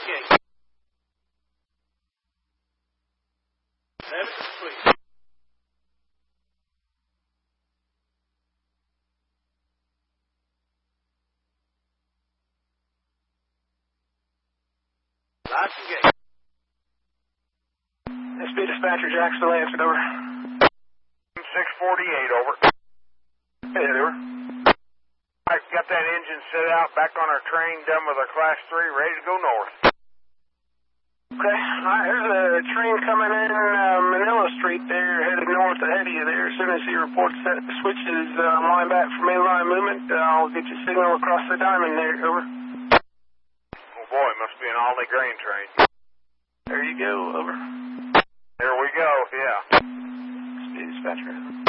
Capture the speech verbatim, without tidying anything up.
gate. Seven, complete. Lots and gate. S B dispatcher, Jacksonville answered, over. six forty-eight, over. Hey, over. I got that engine set out, back on our train, done with our class three, ready to go north. Okay, all right, there's a train coming in uh, Manila Street there, headed north ahead of you there. As soon as he reports that the switch is uh, line back for mainline movement, uh, I'll get you signal across the diamond there, over. Oh boy, must be an Aldi grain train. There you go, over. Here we go, yeah. Speed dispatcher.